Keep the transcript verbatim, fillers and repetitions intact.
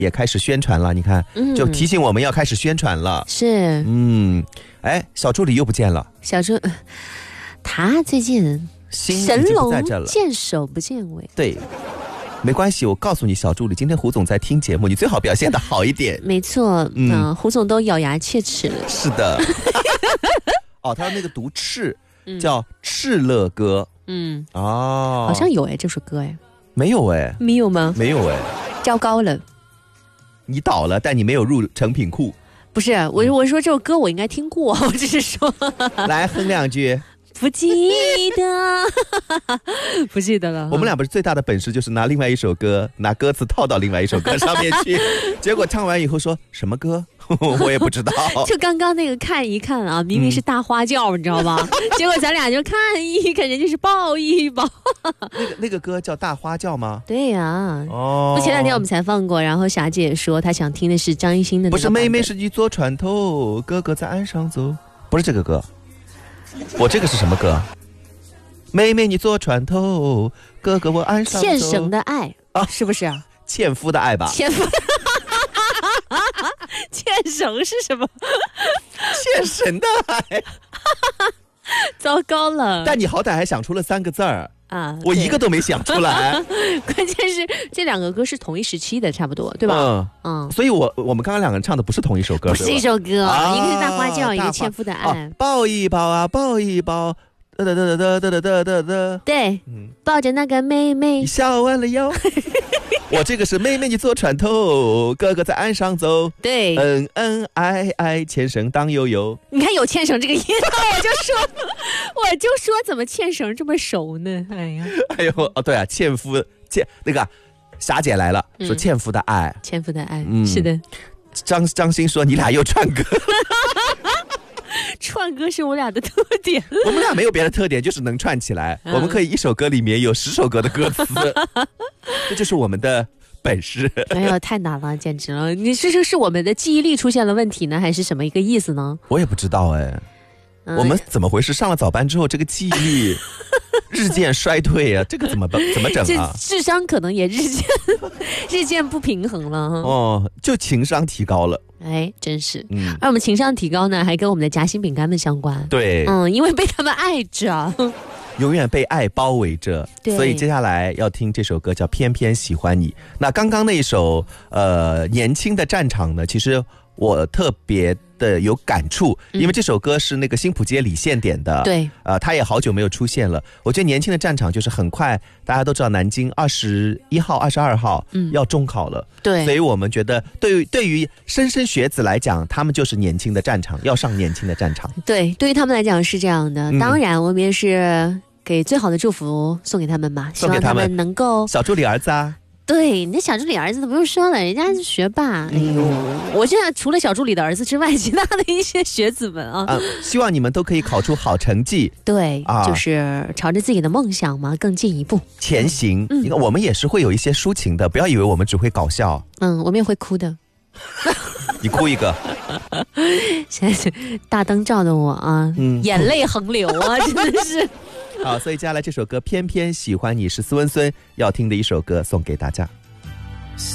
也开始宣传了，你看， 嗯就提醒我们要开始宣传了。 是， 嗯，哎，小助理又不见了， 小助他最近心神已经不在龙这了。 见首不见尾。 对，没关系，我告诉你，小助理，今天胡总在听节目，你最好表现得好一点。 没错，嗯、 嗯呃，胡总都咬牙切齿了。 是的。哦，他那个读赤，叫赤乐歌。 嗯， 哦， 好像有哎，这首歌哎， 没有哎， 没有吗？ 没有哎， 糟糕了。 你倒了，但你没有入成品库。 不是我，我说这首歌我应该听过，我只是说来哼两句。 不记得，不记得了。 我们俩不是最大的本事就是拿另外一首歌，拿歌词套到另外一首歌上面去，结果唱完以后说什么歌，我也不知道。 就刚刚那个看一看啊，明明是大花轿，你知道吧？结果咱俩就看一看，人家是抱一抱。 那个那个歌叫《大花轿》吗？ 对呀、 哦， 不，前两天我们才放过，然后霞姐说她想听的是张艺兴的那个不是版本。 妹妹是你坐船头，哥哥在岸上走，不是这个歌。我这个是什么歌？妹妹你坐船头，哥哥我岸上走。 欠绳的爱啊， 是不是啊？ 纤夫的爱吧？ 欠夫。欠绳是什么？ 欠神的爱。 糟糕了！ 但你好歹还想出了三个字儿啊， 我一个都没想出来。 关键是这两个歌是同一时期的，差不多，对吧？ 嗯嗯， 所以我我们刚刚两个人唱的不是同一首歌， 不是一首歌， 啊、 一个是大花轿，一个大纤夫的爱、 哦。抱一抱啊，抱一抱，哒哒哒哒哒哒哒哒哒。 对，嗯、抱着那个妹妹， 你笑弯了腰。我这个是妹妹你坐船头，哥哥在岸上走。 对， 恩恩爱爱，牵绳荡悠悠。 你看有牵绳这个音，我就说，我就说怎么牵绳这么熟呢？哎呀， 哎呦，哦对啊，纤夫纤那个霞姐来了，说纤夫的爱， 纤夫的爱， 嗯， 是的。 张张欣说你俩又串歌。 串歌是我俩的特点， 我们俩没有别的特点，就是能串起来。嗯、我们可以一首歌里面有十首歌的歌词，这就是我们的本事。 哎呦，太难了，简直了！你这是是我们的记忆力出现了问题呢，还是什么一个意思呢？ 我也不知道哎。嗯、我们怎么回事？上了早班之后，这个记忆力日渐衰退啊，这个怎么怎么整啊？ 智商可能也日渐日渐不平衡了。 哦，就情商提高了。 哎，真是。 嗯， 而我们情商提高呢，还跟我们的夹心饼干们相关。 对， 嗯，因为被他们爱着， 永远被爱包围着。所以接下来要听这首歌叫《偏偏喜欢你》。那刚刚那一首呃年轻的战场呢，其实我特别的有感触，因为这首歌是那个新浦街李现点的， 对， 呃，他也好久没有出现了。我觉得年轻的战场就是很快，大家都知道南京二十一号、二十二号要中考了， 对， 所以我们觉得对于对于莘莘学子来讲，他们就是年轻的战场，要上年轻的战场。 对，对于他们来讲是这样的。 嗯、 当然，我们也是给最好的祝福送给他们吧，希望他们能够小助理儿子啊。 对，你的小助理儿子都不用说了，人家是学霸。哎呦，我现在除了小助理的儿子之外，其他的一些学子们啊， 嗯，希望你们都可以考出好成绩。 对， 啊， 就是朝着自己的梦想嘛，更进一步前行。嗯，你看，我们也是会有一些抒情的，不要以为我们只会搞笑。 嗯，我们也会哭的。 你哭一个。 现在是大灯照的我啊，嗯，眼泪横流啊，真的是。 好，所以接下来这首歌《偏偏喜欢你》是斯文孙要听的一首歌，送给大家。